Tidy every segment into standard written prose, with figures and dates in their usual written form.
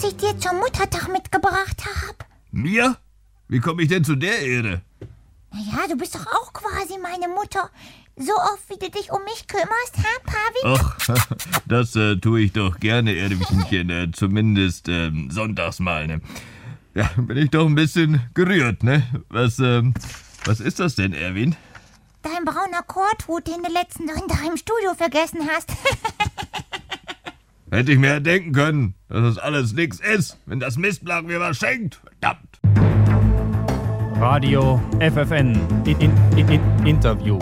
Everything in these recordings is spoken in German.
ich dir zum Muttertag mitgebracht habe. Mir? Wie komme ich denn zu der Ehre? Naja, du bist doch auch quasi meine Mutter. So oft, wie du dich um mich kümmerst, Pavi? Ach, das tue ich doch gerne, Erwinchen. Zumindest sonntags mal, ne? Ja, bin ich doch ein bisschen gerührt, ne? Was ist das denn, Erwin? Dein brauner Korthut, den du letzten Sonntag im Studio vergessen hast. Hätte ich mir denken können, dass das alles nix ist, wenn das Mistblatt mir was schenkt. Verdammt. Radio FFN Interview.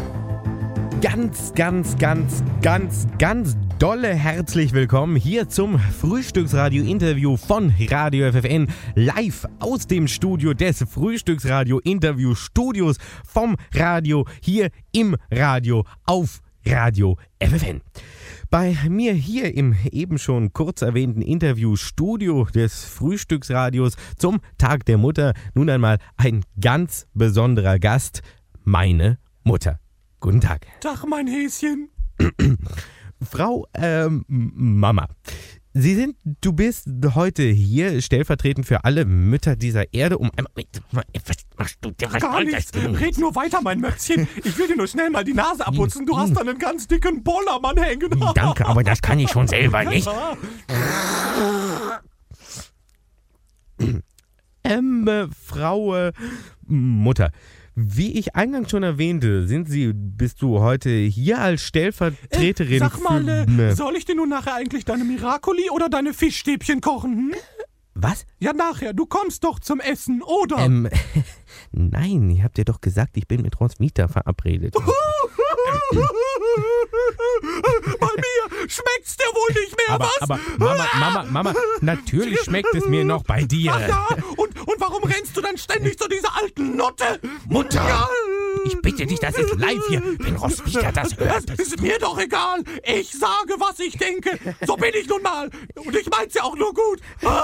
Ganz dolle herzlich willkommen hier zum Frühstücksradio-Interview von Radio FFN, live aus dem Studio des Frühstücksradio-Interview-Studios vom Radio, hier im Radio auf Radio FFN. Bei mir hier im eben schon kurz erwähnten Interviewstudio des Frühstücksradios zum Tag der Mutter nun einmal ein ganz besonderer Gast, meine Mutter. Guten Tag. Tag, mein Häschen. Frau Mama, du bist heute hier stellvertretend für alle Mütter dieser Erde, um einmal... Was machst du denn? Gar nichts. Red nur weiter, mein Möpschen. Ich will dir nur schnell mal die Nase abputzen. Du hast da einen ganz dicken Bollermann hängen. Danke, aber das kann ich schon selber nicht. Frau Mutter, wie ich eingangs schon erwähnte, bist du heute hier als Stellvertreterin Sag mal, soll ich dir nun nachher eigentlich deine Miracoli oder deine Fischstäbchen kochen? Hm? Was? Ja, nachher. Du kommst doch zum Essen, oder? Nein, ich hab dir doch gesagt, ich bin mit Roswitha verabredet. Bei mir schmeckt's dir wohl nicht mehr, was? Aber Mama, natürlich schmeckt es mir noch bei dir. Ach ja, und warum rennst du dann ständig zu dieser alten Nutte? Mutter! Ja. Ich bitte dich, das ist live hier, wenn Roswitha das hört. Das ist mir doch egal. Ich sage, was ich denke. So bin ich nun mal. Und ich mein's ja auch nur gut.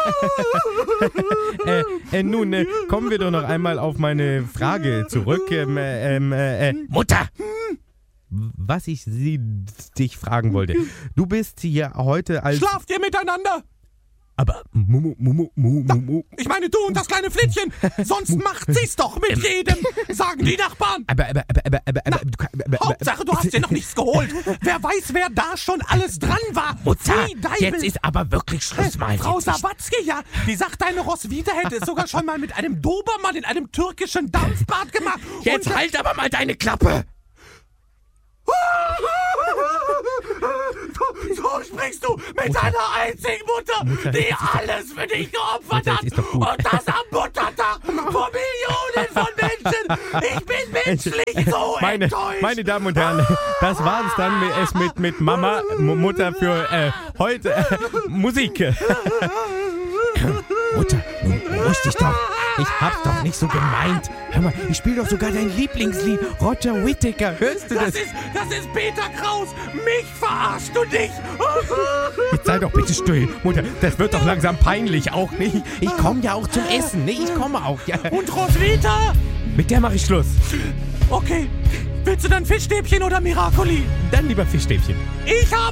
Nun, kommen wir doch noch einmal auf meine Frage zurück. Mutter! Was ich dich fragen wollte. Du bist hier heute als... Schlaft ihr miteinander? Aber Ich meine, du und das kleine Flittchen. Sonst macht sie's doch mit jedem, sagen die Nachbarn. Hauptsache, du hast dir noch nichts geholt. Wer weiß, wer da schon alles dran war. Mutter, jetzt ist aber wirklich Schluss mal. Frau Sawatzki, ja, die sagt, deine Roswitha hätte es sogar schon mal mit einem Dobermann in einem türkischen Dampfbad gemacht. Jetzt halt aber mal deine Klappe. So sprichst du mit deiner einzigen Mutter, die alles für dich geopfert hat. Und das am Muttertag vor Millionen von Menschen. Ich bin menschlich so enttäuscht. Meine Damen und Herren, das war es dann mit Mama, Mutter für heute. Musik. Mutter, nun beruhig dich doch. Ich hab's doch nicht so gemeint. Hör mal, ich spiele doch sogar dein Lieblingslied, Roger Whittaker. Hörst du das? Das ist Peter Kraus. Mich verarschst du nicht. Jetzt sei doch bitte still. Mutter, das wird doch langsam peinlich auch nicht. Ich komme ja auch zum Essen, ne? Ich komme auch, ja. Und Roswitha? Mit der mache ich Schluss. Okay. Willst du dann Fischstäbchen oder Miracoli? Dann lieber Fischstäbchen. Ich habe